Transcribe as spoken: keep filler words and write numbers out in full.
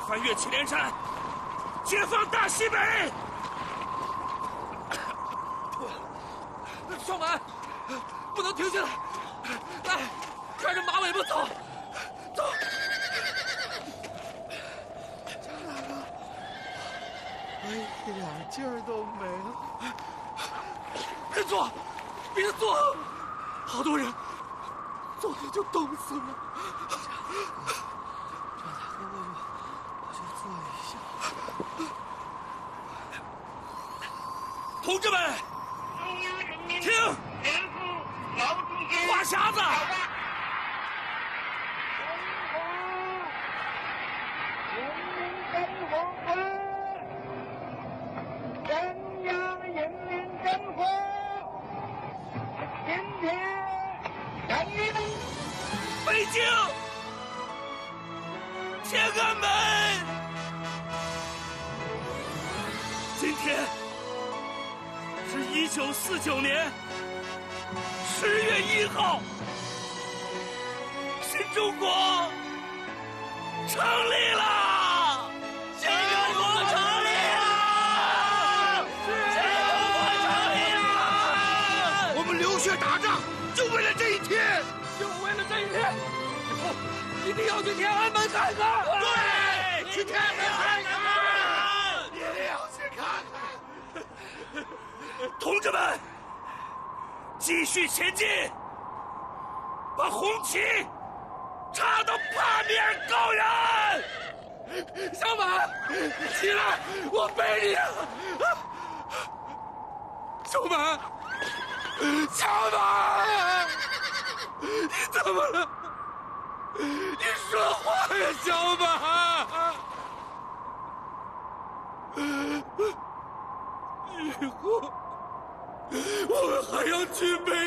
翻越祁连山，解放大西北。 少满，不能停下来，来，看着马尾巴走，走。 张大哥，我一点劲儿都没了。 别坐，别坐，好多人，坐下就冻死了。 张大哥，我就我就坐一下。 同志们，听，话匣子。北京，天安门！今天是一九四九年十月一号，新中国成立了！新中国成立了！新中国成立了！ 我们流血打仗，就为了这一天。 就为了这一天，以后一定要去天安门看看。 对，去天安门看看，一定要去看看。 同志们，继续前进，把红旗插到八面高原。 小满，起来，我背你啊！小满，小满。你怎么了？你说话呀，小满！以后我们还要去北